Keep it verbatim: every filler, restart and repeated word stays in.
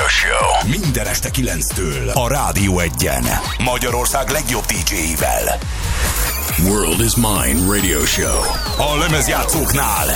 Show. Minden este kilenctől a Rádió Egyen. Magyarország legjobb dé dzséivel. World is Mine Radio Show. A lemezjátszóknál